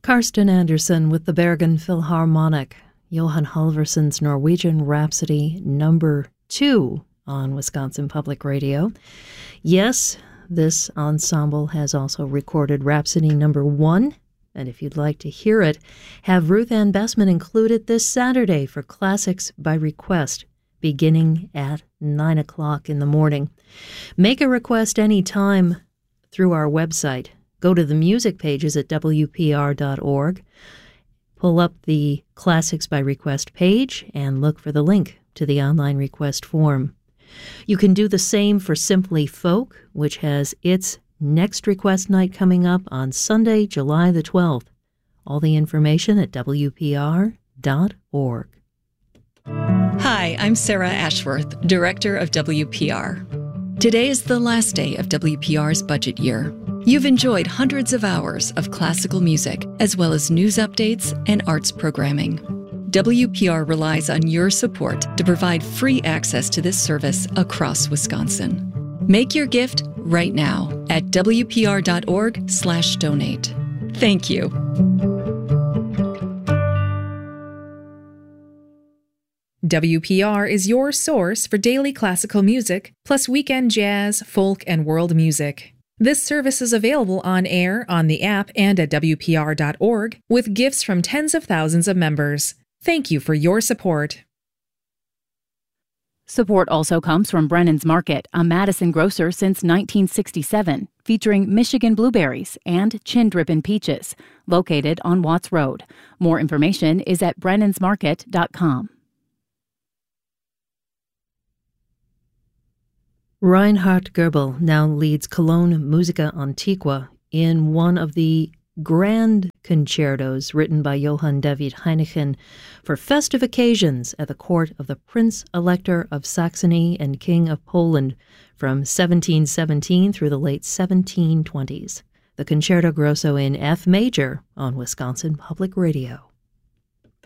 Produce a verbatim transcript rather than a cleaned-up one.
Karsten Andersen with the Bergen Philharmonic, Johan Halvorsen's Norwegian Rhapsody number two on Wisconsin Public Radio. Yes, this ensemble has also recorded Rhapsody number one, and if you'd like to hear it, have Ruth Ann Bessman included this Saturday for Classics by Request, beginning at nine o'clock in the morning. Make a request anytime through our website. Go to the music pages at W P R dot org, pull up the Classics by Request page, and look for the link to the online request form. You can do the same for Simply Folk, which has its next request night coming up on Sunday, July the twelfth. All the information at W P R dot org. Hi, I'm Sarah Ashworth, Director of W P R. Today is the last day of W P R's budget year. You've enjoyed hundreds of hours of classical music, as well as news updates and arts programming. W P R relies on your support to provide free access to this service across Wisconsin. Make your gift right now at W P R dot org slash donate. Thank you. W P R is your source for daily classical music, plus weekend jazz, folk, and world music. This service is available on air, on the app, and at W P R dot org, with gifts from tens of thousands of members. Thank you for your support. Support also comes from Brennan's Market, a Madison grocer since nineteen sixty-seven, featuring Michigan blueberries and chin drippin' peaches, located on Watts Road. More information is at brennans market dot com. Reinhard Goebel now leads Cologne Musica Antiqua in one of the grand concertos written by Johann David Heineken for festive occasions at the court of the Prince Elector of Saxony and King of Poland from seventeen seventeen through the late seventeen twenties. The Concerto Grosso in F major on Wisconsin Public Radio.